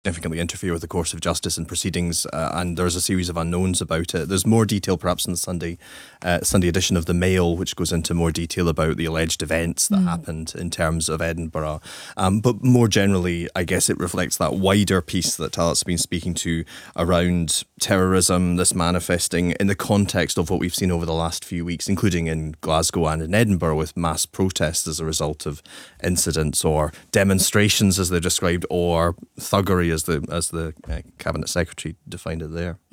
significantly interfere with the course of justice and proceedings, and there's a series of unknowns about it. There's more detail perhaps in the Sunday edition of the Mail, which goes into more detail about the alleged events that happened in terms of Edinburgh. But more generally, I guess it reflects that wider piece that Talat's been speaking to around terrorism, this manifesting in the context of what we've seen over the last few weeks, including in Glasgow and in Edinburgh, with mass protests as a result of incidents or demonstrations as they're described, or thuggery as the Cabinet Secretary defined it there.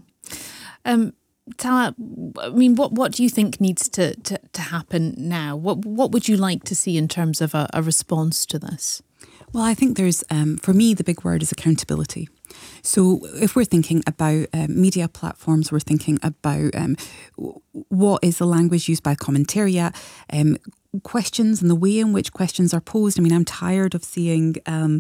Talat, I mean, what do you think needs to happen now? What would you like to see in terms of a response to this? Well, I think there's, for me, the big word is accountability. So if we're thinking about media platforms, we're thinking about what is the language used by commentariat, questions and the way in which questions are posed. I mean, I'm tired of seeing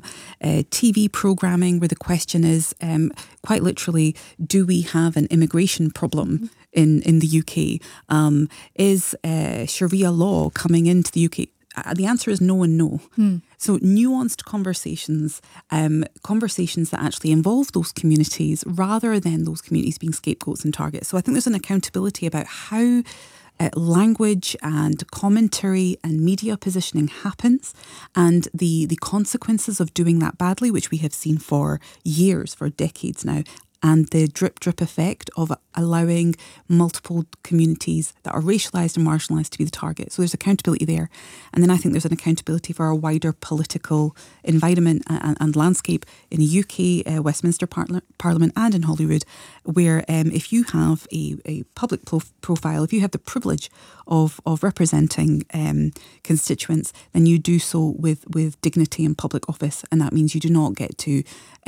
TV programming where the question is quite literally, do we have an immigration problem in the UK? Is Sharia law coming into the UK? The answer is no and no. So nuanced conversations, conversations that actually involve those communities rather than those communities being scapegoats and targets. So I think there's an accountability about how language and commentary and media positioning happens, and the consequences of doing that badly, which we have seen for years, for decades now, and the drip effect of allowing multiple communities that are racialised and marginalised to be the target. So there's accountability there. And then I think there's an accountability for a wider political environment and landscape in the UK, Westminster Parliament and in Holyrood, where if you have a public profile, if you have the privilege of representing constituents, then you do so with dignity in public office. And that means you do not get to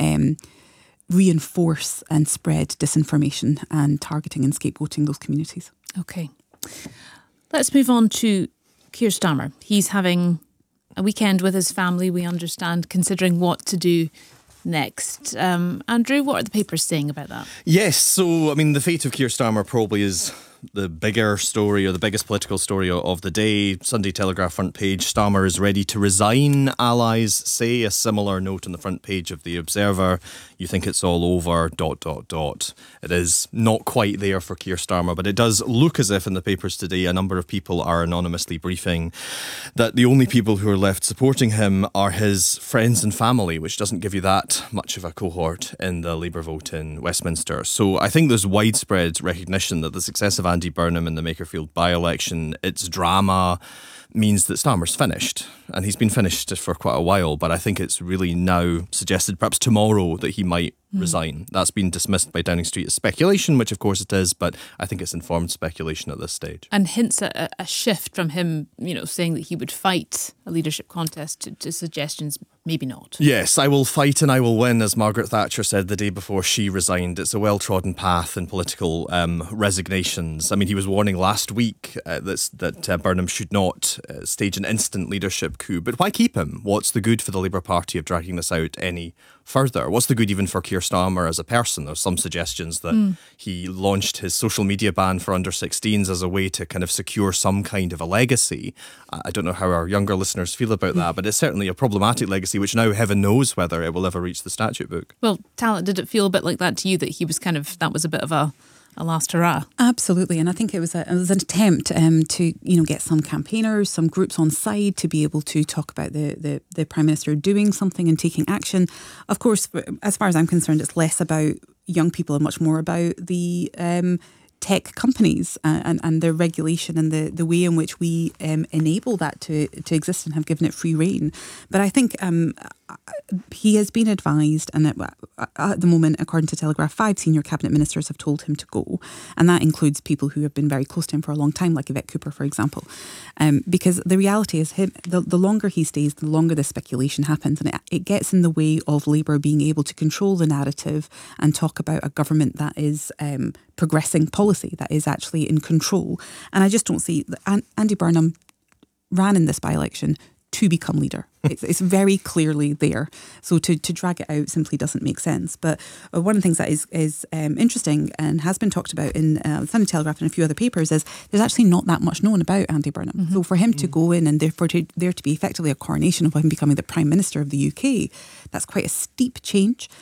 reinforce and spread disinformation and targeting and scapegoating those communities. Okay. Let's move on to Keir Starmer. He's having a weekend with his family, we understand, considering what to do next. Andrew, what are the papers saying about that? Yes, so, I mean, the fate of Keir Starmer probably is the bigger story, or the biggest political story of the day. Sunday Telegraph front page, Starmer is ready to resign, allies say. A similar note on the front page of The Observer. You think it's all over, ... It is not quite there for Keir Starmer, but it does look as if in the papers today a number of people are anonymously briefing that the only people who are left supporting him are his friends and family, which doesn't give you that much of a cohort in the Labour vote in Westminster. So I think there's widespread recognition that the success of Andy Burnham in the Makerfield by-election, its drama, means that Starmer's finished. And he's been finished for quite a while, but I think it's really now suggested, perhaps tomorrow, that he might resign. That's been dismissed by Downing Street as speculation, which of course it is, but I think it's informed speculation at this stage. And hints at a shift from him, saying that he would fight a leadership contest to suggestions, maybe not. Yes, I will fight and I will win, as Margaret Thatcher said the day before she resigned. It's a well-trodden path in political resignations. I mean, he was warning last week that Burnham should not stage an instant leadership coup. But why keep him? What's the good for the Labour Party of dragging this out any further? What's the good even for Keir Starmer as a person? There's some suggestions that he launched his social media ban for under-16s as a way to kind of secure some kind of a legacy. I don't know how our younger listeners feel about that, but it's certainly a problematic legacy, which now heaven knows whether it will ever reach the statute book. Well, Talat, did it feel a bit like that to you, that he was that was a bit of a last hurrah? Absolutely, and I think it was an attempt to get some campaigners, some groups on side to be able to talk about the Prime Minister doing something and taking action. Of course, as far as I'm concerned, it's less about young people and much more about the tech companies and their regulation and the way in which we enable that to exist and have given it free rein. But I think he has been advised, and at the moment, according to Telegraph, 5 senior cabinet ministers have told him to go, and that includes people who have been very close to him for a long time, like Yvette Cooper, for example. Because the reality is, the longer he stays, the longer the speculation happens, and it gets in the way of Labour being able to control the narrative and talk about a government that is progressing policy, that is actually in control. And I just don't see Andy Burnham ran in this by-election to become leader. It's very clearly there. So to drag it out simply doesn't make sense. But one of the things that is interesting and has been talked about in the Sunday Telegraph and a few other papers is there's actually not that much known about Andy Burnham. Mm-hmm. So for him to go in and therefore there to be effectively a coronation of him becoming the Prime Minister of the UK, that's quite a steep change.